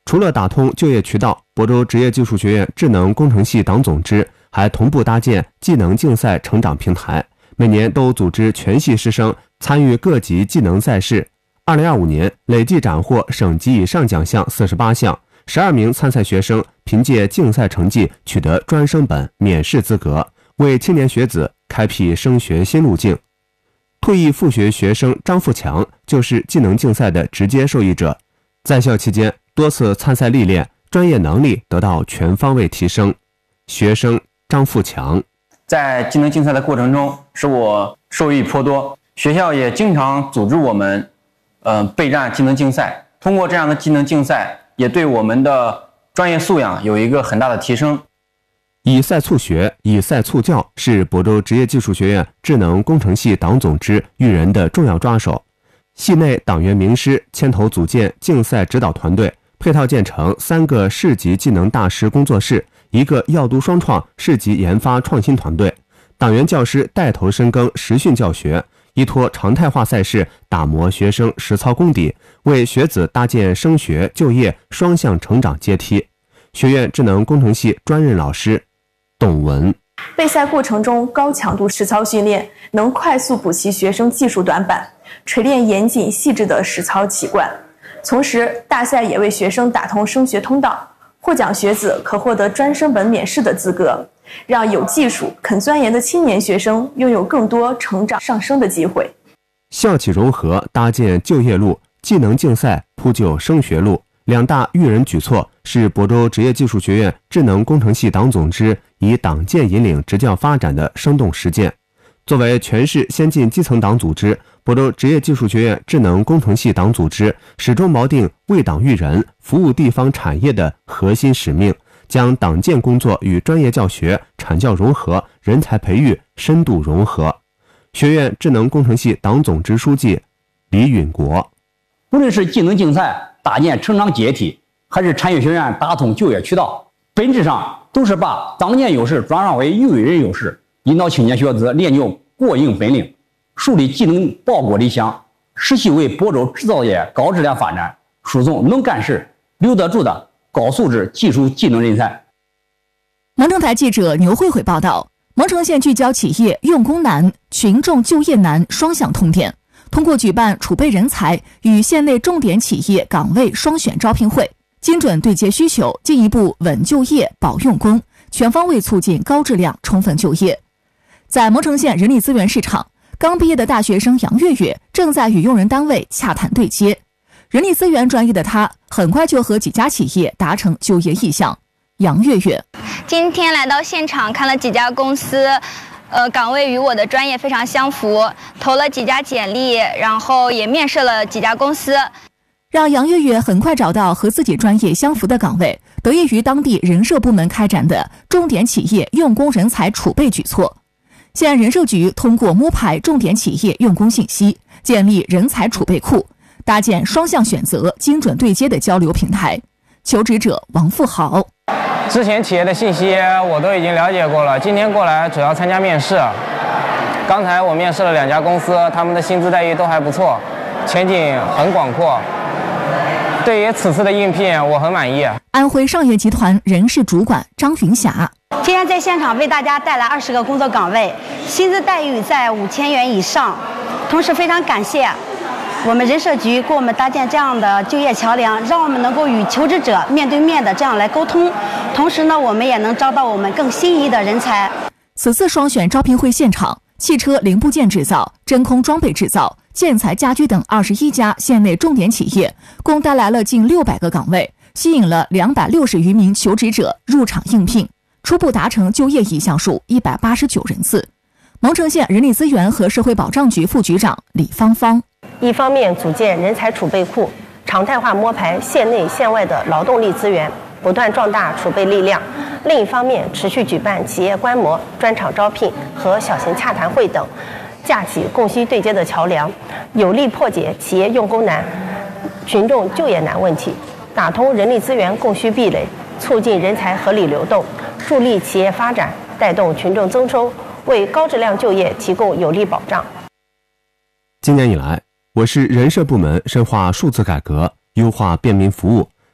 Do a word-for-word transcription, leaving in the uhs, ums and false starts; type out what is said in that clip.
除了打通就业渠道，亳州职业技术学院智能工程系党总支还同步搭建技能竞赛成长平台，每年都组织全系师生参与各级技能赛事。二零二五年累计斩获省级以上奖项四十八项，十二名参赛学生凭借竞赛成绩取得专升本免试资格，为青年学子开辟升学新路径。退役复学学生张富强就是技能竞赛的直接受益者，在校期间多次参赛历练，专业能力得到全方位提升。学生张富强在技能竞赛的过程中，使我受益颇多。学校也经常组织我们，呃，备战技能竞赛。通过这样的技能竞赛，也对我们的专业素养有一个很大的提升。 以赛促学，以赛促教是亳州职业技术学院智能工程系党总支育人的重要抓手。系内党员名师牵头组建竞赛指导团队，配套建成三个市级技能大师工作室，一个药都双创市级研发创新团队。党员教师带头深耕实训教学，依托常态化赛事打磨学生实操功底，为学子搭建升学就业双向成长阶梯。学院智能工程系专任老师董文， 备赛过程中高强度实操训练，能快速补齐学生技术短板，锤炼严谨细致的实操习惯。同时，大赛也为学生打通升学通道，获奖学子可获得专升本免试的资格，让有技术、肯钻研的青年学生拥有更多成长上升的机会。 校企融合搭建就业路，技能竞赛铺就升学路，两大育人举措是亳州职业技术学院智能工程系党总支以党建引领职教发展的生动实践。作为全市先进基层党组织，亳州职业技术学院智能工程系党组织始终锚定为党育人、服务地方产业的核心使命，将党建工作与专业教学、产教融合、人才培育深度融合。学院智能工程系党总支书记李允国， 无论是技能竞赛搭建成长阶梯，还是产业学院打通就业渠道，本质上都是把党建优势转化为育人优势，引导青年学子练就过硬本领，树立技能报国理想，实际为亳州制造业高质量发展输送能干事、留得住的高素质技术技能人才。 蒙城台记者牛慧慧报道，蒙城县聚焦企业用工难、群众就业难双向痛点，通过举办储备人才与县内重点企业岗位双选招聘会，精准对接需求，进一步稳就业、保用工，全方位促进高质量充分就业。在蒙城县人力资源市场，刚毕业的大学生杨月月正在与用人单位洽谈对接。人力资源专业的她，很快就和几家企业达成就业意向。杨月月， 今天来到现场看了几家公司，呃，岗位与我的专业非常相符，投了几家简历，然后也面试了几家公司。 让杨月月很快找到和自己专业相符的岗位，得益于当地人社部门开展的重点企业用工人才储备举措。县人社局通过摸排重点企业用工信息，建立人才储备库，搭建双向选择、精准对接的交流平台。求职者王富豪， 之前企业的信息我都已经了解过了，今天过来主要参加面试。刚才我面试了两家公司，他们的薪资待遇都还不错，前景很广阔。对于此次的应聘，我很满意。 安徽上业集团人事主管张云霞， 今天在现场为大家带来二十个工作岗位，薪资待遇在五千元以上。同时非常感谢我们人社局给我们搭建这样的就业桥梁，让我们能够与求职者面对面的这样来沟通。同时呢，我们也能招到我们更心仪的人才。 此次双选招聘会现场，汽车零部件制造、真空装备制造、建材家居等二十一家县内重点企业，共带来了近六百个岗位，吸引了两百六十余名求职者入场应聘，初步达成就业意向数一百八十九人次。蒙城县人力资源和社会保障局副局长李芳芳， 一方面组建人才储备库，常态化摸排县内县外的劳动力资源，不断壮大储备力量；另一方面，持续举办企业观摩、专场招聘和小型洽谈会等，架起供需对接的桥梁，有力破解企业用工难、群众就业难问题，打通人力资源供需壁垒，促进人才合理流动，助力企业发展，带动群众增收，为高质量就业提供有力保障。 今年以来，我市人社部门深化数字改革，优化便民服务，